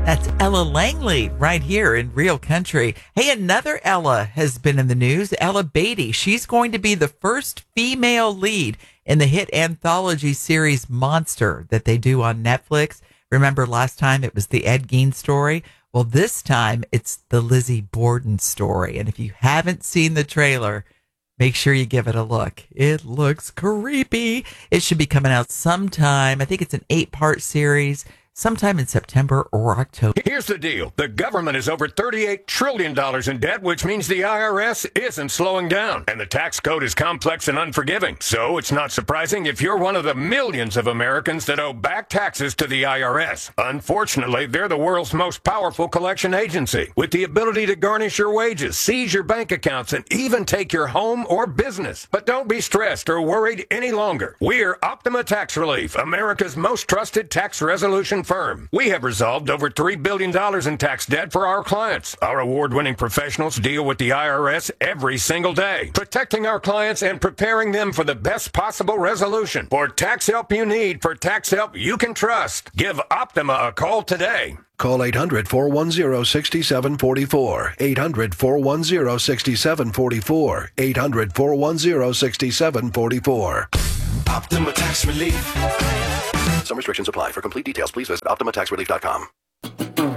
That's Ella Langley right here in Real Country. Hey, another Ella has been in the news, Ella Beatty. She's going to be the first female lead in the hit anthology series Monster that they do on Netflix. Remember last time it was the Ed Gein story? Well, this time it's the Lizzie Borden story. And if you haven't seen the trailer, make sure you give it a look. It looks creepy. It should be coming out sometime. I think it's an 8-part series. Sometime in September or October. Here's the deal. The government is over $38 trillion in debt, which means the IRS isn't slowing down. And the tax code is complex and unforgiving. So it's not surprising if you're one of the millions of Americans that owe back taxes to the IRS. Unfortunately, they're the world's most powerful collection agency, with the ability to garnish your wages, seize your bank accounts, and even take your home or business. But don't be stressed or worried any longer. We're Optima Tax Relief, America's most trusted tax resolution firm. We have resolved over $3 billion in tax debt for our clients. Our award-winning professionals deal with the IRS every single day, protecting our clients and preparing them for the best possible resolution. For tax help you need, for tax help you can trust, give Optima a call today. Call 800-410-6744. 800-410-6744. 800-410-6744. Optima Tax Relief. Some restrictions apply. For complete details, please visit OptimaTaxRelief.com.